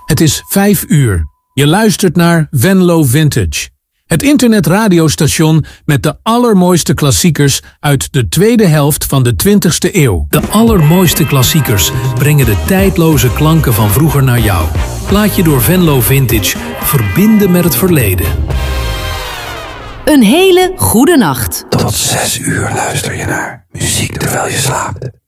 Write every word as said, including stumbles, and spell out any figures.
Het is vijf uur. Je luistert naar Venlo Vintage. Het internetradiostation met de allermooiste klassiekers uit de tweede helft van de twintigste eeuw. De allermooiste klassiekers brengen de tijdloze klanken van vroeger naar jou. Laat je door Venlo Vintage verbinden met het verleden. Een hele goede nacht. Tot zes uur luister je naar muziek terwijl je slaapt.